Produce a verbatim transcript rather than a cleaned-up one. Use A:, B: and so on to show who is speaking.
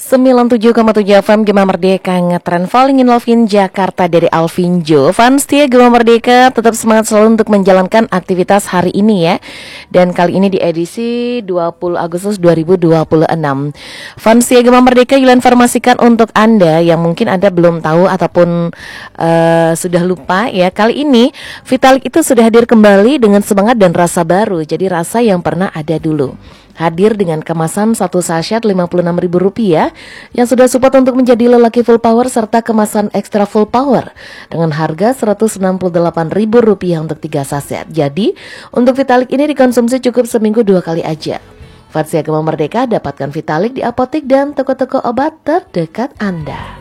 A: sembilan puluh tujuh koma tujuh F M Gema Merdeka ngetren Falling in Love in Jakarta dari Alvin Jo. Fans setia Gema Merdeka tetap semangat selalu untuk menjalankan aktivitas hari ini ya. Dan kali ini di edisi dua puluh Agustus dua ribu dua puluh enam. Fans setia Gema Merdeka Yulian informasikan untuk Anda yang mungkin Anda belum tahu ataupun uh, sudah lupa ya. Kali ini Vitalik itu sudah hadir kembali dengan semangat dan rasa baru. Jadi rasa yang pernah ada dulu. Hadir dengan kemasan satu sachet lima puluh enam ribu rupiah yang sudah support untuk menjadi lelaki full power serta kemasan ekstra full power dengan harga seratus enam puluh delapan ribu rupiah untuk tiga sachet. Jadi untuk Vitalik ini dikonsumsi cukup seminggu dua kali aja. Fans Gema Merdeka dapatkan Vitalik di apotek dan toko-toko obat terdekat Anda.